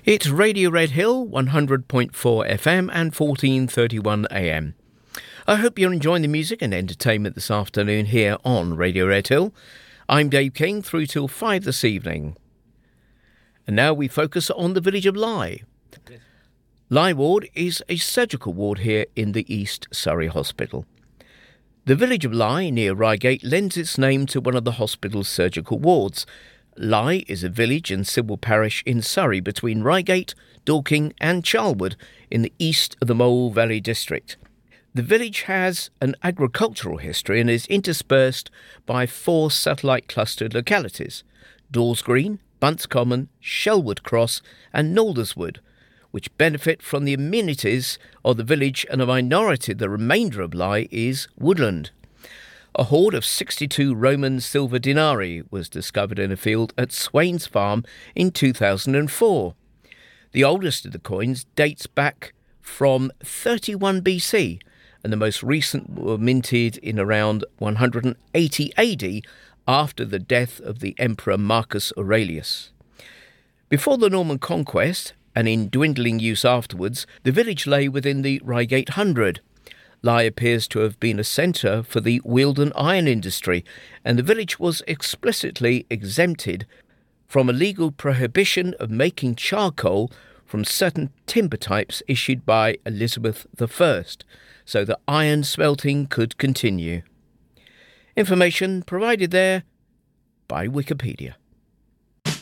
It's Radio Red Hill, 100.4 FM and 1431 AM. I hope you're enjoying the music and entertainment this afternoon here on Radio Red Hill. I'm Dave King, through till 5 this evening. And now we focus on the village of Lye. Lye Ward is a surgical ward here in the East Surrey Hospital. The village of Lye, near Reigate, lends its name to one of the hospital's surgical wards. Lye is a village and civil parish in Surrey between Reigate, Dorking and Charlwood in the east of the Mole Valley district. The village has an agricultural history and is interspersed by 4 satellite clustered localities: Dawes Green, Bunce Common, Shelwood Cross and Nalderswood, which benefit from the amenities of the village, and a minority, the remainder of Lye, is woodland. A hoard of 62 Roman silver denarii was discovered in a field at Swains Farm in 2004. The oldest of the coins dates back from 31 BC, and the most recent were minted in around 180 AD after the death of the Emperor Marcus Aurelius. Before the Norman conquest, and in dwindling use afterwards, the village lay within the Reigate Hundred. Lye appears to have been a centre for the Wealden iron industry, and the village was explicitly exempted from a legal prohibition of making charcoal from certain timber types issued by Elizabeth I, so that iron smelting could continue. Information provided there by Wikipedia.